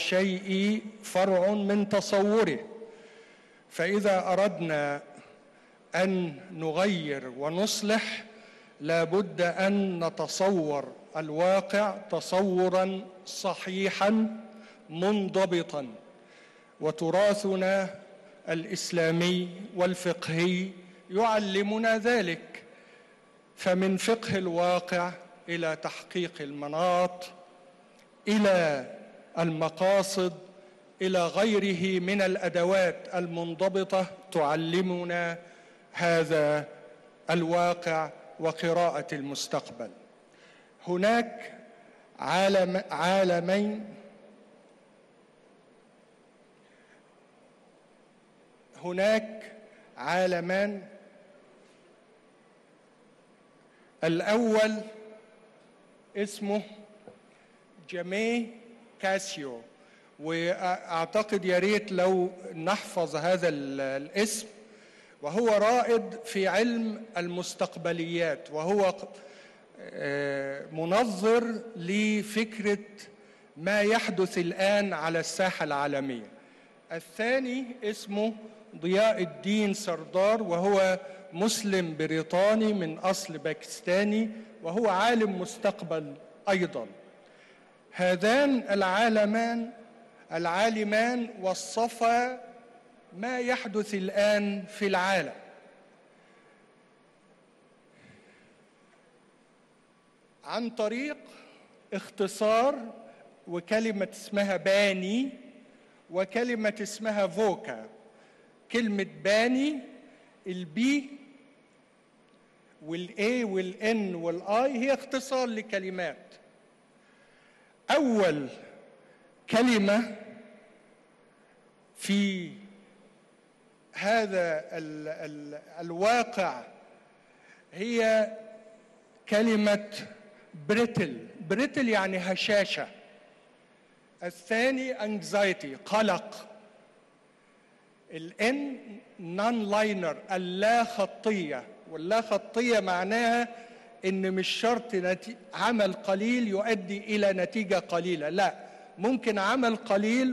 الشيء فرع من تصوره، فإذا أردنا أن نغير ونصلح لابد أن نتصور الواقع تصوراً صحيحاً منضبطاً، وتراثنا الإسلامي والفقهي يعلمنا ذلك. فمن فقه الواقع إلى تحقيق المناط، إلى المقاصد، إلى غيره من الأدوات المنضبطة تعلمنا هذا الواقع وقراءة المستقبل. هناك عالمان. الأول اسمه جاميه كاسيو، وأعتقد يا ريت لو نحفظ هذا الاسم، وهو رائد في علم المستقبليات، وهو منظر لفكرة ما يحدث الآن على الساحة العالمية. الثاني اسمه ضياء الدين سردار، وهو مسلم بريطاني من أصل باكستاني، وهو عالم مستقبل أيضا. هذان العالمان وصفا ما يحدث الآن في العالم. عن طريق اختصار وكلمة اسمها باني وكلمة اسمها فوكا. كلمة باني، البي والاي والان والاي هي اختصار لكلمات. أول كلمة في هذا الواقع هي كلمة بريتل يعني هشاشة. الثاني anxiety قلق. الان نون لاينر اللا خطية، واللا خطية معناها ان مش شرط عمل قليل يؤدي الى نتيجة قليلة، لا، ممكن عمل قليل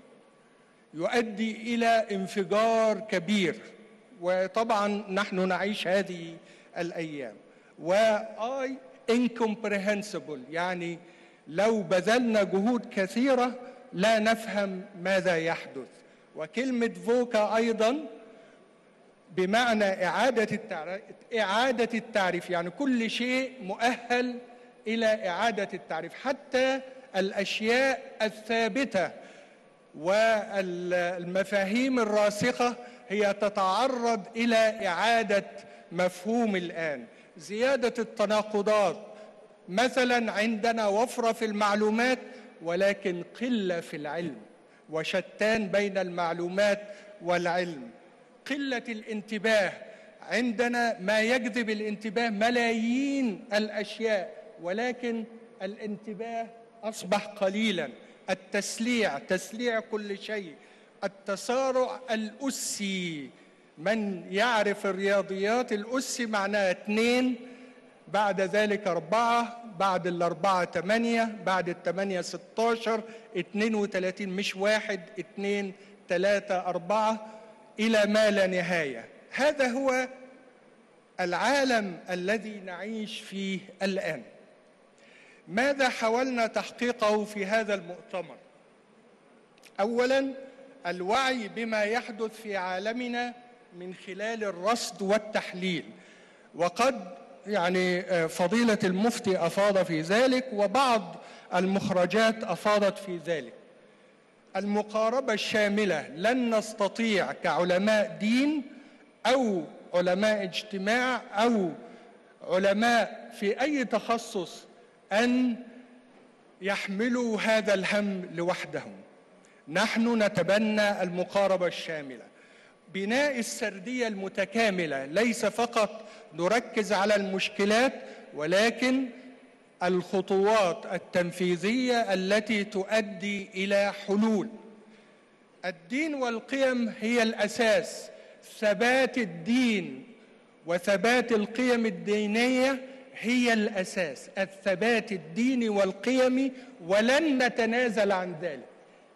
يؤدي الى انفجار كبير، وطبعا نحن نعيش هذه الايام. واي incomprehensible يعني لو بذلنا جهود كثيرة لا نفهم ماذا يحدث. وكلمة فوكا أيضا بمعنى إعادة التعريف، يعني كل شيء مؤهل إلى إعادة التعريف، حتى الأشياء الثابتة والمفاهيم الراسخة هي تتعرض إلى إعادة مفهوم الآن. زيادة التناقضات، مثلا عندنا وفرة في المعلومات ولكن قلة في العلم، وشتان بين المعلومات والعلم. قلة الانتباه، عندنا ما يجذب الانتباه ملايين الأشياء ولكن الانتباه أصبح قليلا. التسليع، تسليع كل شيء. التسارع الأسي، من يعرف الرياضيات الأسي معناها 2، بعد ذلك 4، بعد 4 8، بعد 8 16، 32، مش 1 2 3 4 إلى ما لا نهاية. هذا هو العالم الذي نعيش فيه الآن. ماذا حاولنا تحقيقه في هذا المؤتمر؟ أولاً الوعي بما يحدث في عالمنا من خلال الرصد والتحليل، وقد يعني فضيلة المفتي أفاض في ذلك، وبعض المخرجات أفاضت في ذلك. المقاربة الشاملة، لن نستطيع كعلماء دين أو علماء اجتماع أو علماء في أي تخصص أن يحملوا هذا الهم لوحدهم. نحن نتبنى المقاربة الشاملة، بناء السردية المتكاملة، ليس فقط نركز على المشكلات ولكن الخطوات التنفيذية التي تؤدي إلى حلول. الدين والقيم هي الأساس. ثبات الدين وثبات القيم الدينية هي الأساس، الثبات الديني والقيمي، ولن نتنازل عن ذلك.